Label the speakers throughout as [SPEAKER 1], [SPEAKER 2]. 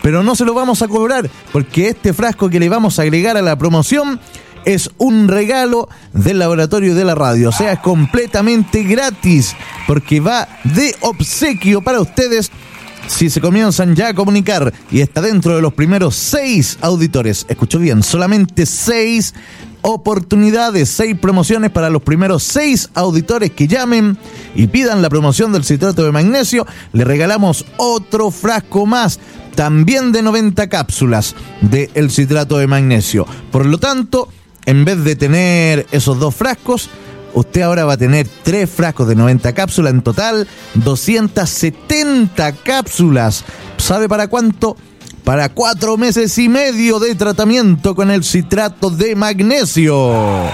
[SPEAKER 1] pero no se lo vamos a cobrar porque este frasco que le vamos a agregar a la promoción es un regalo del laboratorio de la radio, o sea, es completamente gratis porque va de obsequio para ustedes si se comienzan ya a comunicar y está dentro de los primeros 6 auditores. Escuchó bien, solamente 6 oportunidades, 6 promociones para los primeros 6 auditores que llamen y pidan la promoción del citrato de magnesio. Le regalamos otro frasco más, también de 90 cápsulas del citrato de magnesio. Por lo tanto, en vez de tener esos 2 frascos, usted ahora va a tener 3 frascos de 90 cápsulas, en total 270 cápsulas. ¿Sabe para cuánto? Para 4 meses y medio de tratamiento con el citrato de magnesio.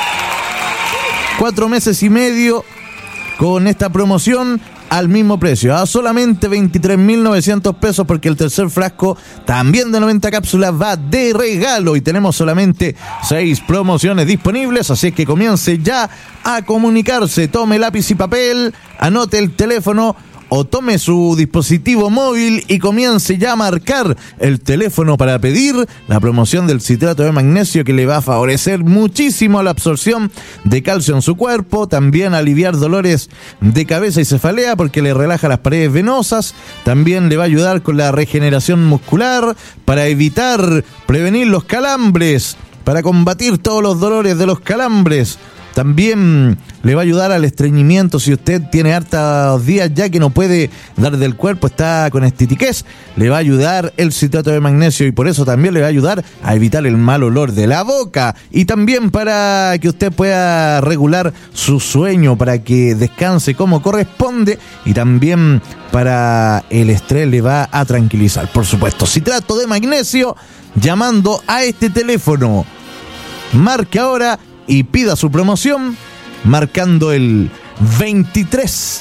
[SPEAKER 1] 4 meses y medio con esta promoción al mismo precio, a solamente 23.900 pesos, porque el tercer frasco, también de 90 cápsulas, va de regalo y tenemos solamente 6 promociones disponibles, así que comience ya a comunicarse. Tome lápiz y papel, anote el teléfono o tome su dispositivo móvil y comience ya a marcar el teléfono para pedir la promoción del citrato de magnesio, que le va a favorecer muchísimo la absorción de calcio en su cuerpo, también aliviar dolores de cabeza y cefalea porque le relaja las paredes venosas, también le va a ayudar con la regeneración muscular para evitar, prevenir los calambres, para combatir todos los dolores de los calambres. También le va a ayudar al estreñimiento si usted tiene hartos días ya que no puede dar del cuerpo, está con estitiquez. Le va a ayudar el citrato de magnesio y por eso también le va a ayudar a evitar el mal olor de la boca. Y también para que usted pueda regular su sueño, para que descanse como corresponde. Y también para el estrés le va a tranquilizar. Por supuesto, citrato de magnesio, llamando a este teléfono. Marque ahora y pida su promoción marcando el 23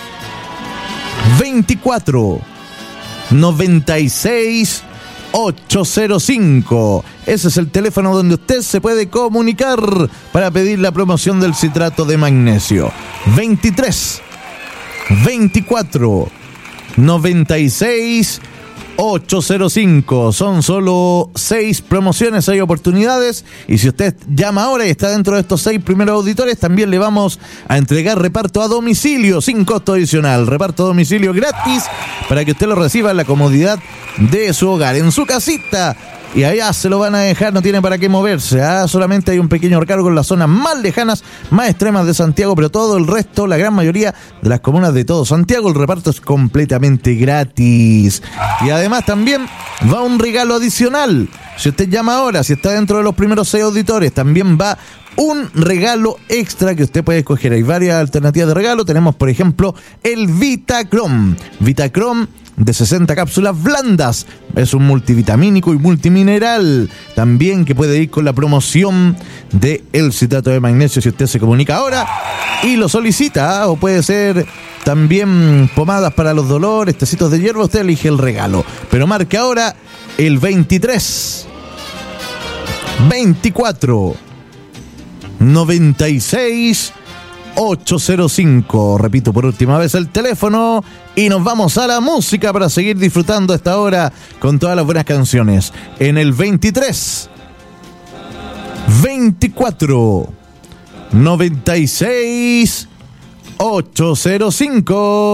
[SPEAKER 1] 24 96 805. Ese es el teléfono donde usted se puede comunicar para pedir la promoción del citrato de magnesio. 23 24 96 805. Son solo 6 promociones, 6 oportunidades. Y si usted llama ahora y está dentro de estos 6 primeros auditores, también le vamos a entregar reparto a domicilio sin costo adicional. Reparto a domicilio gratis para que usted lo reciba en la comodidad de su hogar, en su casita. Y allá se lo van a dejar, no tiene para qué moverse. Solamente hay un pequeño recargo en las zonas más lejanas, más extremas de Santiago, pero todo el resto, la gran mayoría de las comunas de todo Santiago, el reparto es completamente gratis. Y además también va un regalo adicional. Si usted llama ahora, si está dentro de los primeros 6 auditores, también va un regalo extra que usted puede escoger. Hay varias alternativas de regalo. Tenemos, por ejemplo, el Vitacrom. Vitacrom de 60 cápsulas blandas. Es un multivitamínico y multimineral. También que puede ir con la promoción de el citrato de magnesio si usted se comunica ahora y lo solicita. O puede ser también pomadas para los dolores, tecitos de hierba. Usted elige el regalo. Pero marque ahora el 23 24 96 805. Repito por última vez el teléfono y nos vamos a la música para seguir disfrutando esta hora con todas las buenas canciones. En el 23 24 96 805.